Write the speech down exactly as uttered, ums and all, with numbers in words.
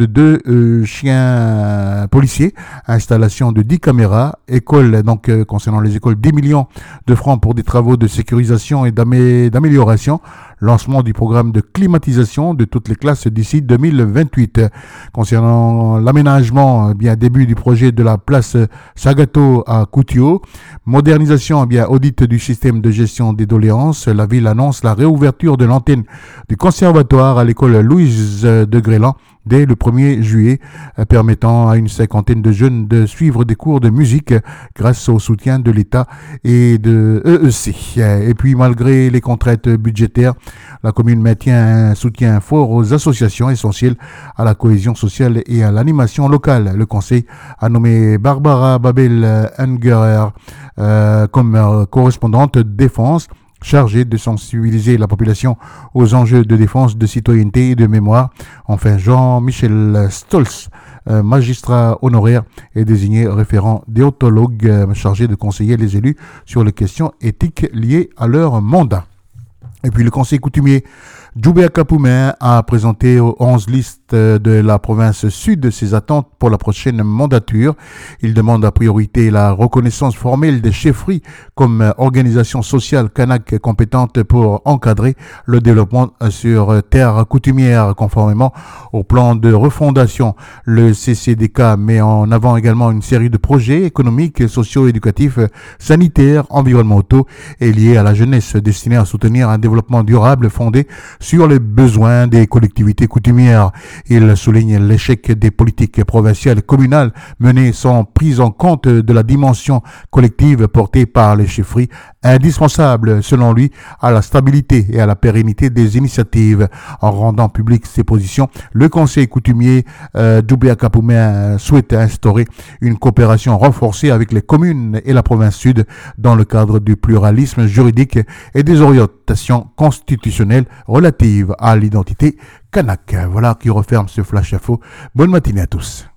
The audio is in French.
de deux euh, chiens policiers, installation de dix caméras, école, donc euh, concernant les écoles, dix millions de francs pour des travaux de sécurisation et d'amé- d'amélioration, lancement du programme de climatisation de toutes les classes d'ici deux mille vingt-huit. Concernant l'aménagement, eh bien début du projet de la place Sagato à Koutio, modernisation, eh bien audit du système de gestion des doléances, la ville annonce la réouverture de l'antenne du conservatoire à l'école Louise de Grélan dès le premier juillet, euh, permettant à une cinquantaine de jeunes de suivre des cours de musique grâce au soutien de l'État et de E E C. Et puis, malgré les contraintes budgétaires, la commune maintient un soutien fort aux associations essentielles à la cohésion sociale et à l'animation locale. Le conseil a nommé Barbara Babel-Ungerer euh, comme euh, correspondante défense, chargé de sensibiliser la population aux enjeux de défense, de citoyenneté et de mémoire. Enfin, Jean-Michel Stolz, euh, magistrat honoraire, est désigné référent déontologue euh, chargé de conseiller les élus sur les questions éthiques liées à leur mandat. Et puis le conseil coutumier Djoubé Akapoumen a présenté aux onze listes de la province sud ses attentes pour la prochaine mandature. Il demande à priorité la reconnaissance formelle des chefferies comme organisation sociale kanak compétente pour encadrer le développement sur terre coutumière conformément au plan de refondation. Le C C D K met en avant également une série de projets économiques, socio-éducatifs, sanitaires, environnementaux et liés à la jeunesse destinés à soutenir un développement durable fondé sur les besoins des collectivités coutumières. Il souligne l'échec des politiques provinciales et communales menées sans prise en compte de la dimension collective portée par les chefferies, indispensable selon lui à la stabilité et à la pérennité des initiatives. En rendant public ses positions, le conseil coutumier euh, Djoubé Akapoumen souhaite instaurer une coopération renforcée avec les communes et la province sud dans le cadre du pluralisme juridique et des orientations constitutionnelles relatives à l'identité kanak. Voilà qui referme ce flash info. Bonne matinée à tous.